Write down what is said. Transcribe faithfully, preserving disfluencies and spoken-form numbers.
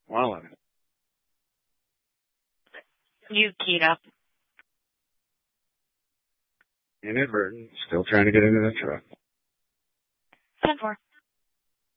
one eleven. You keyed up. Inadvertent. Still trying to get into the truck. ten four.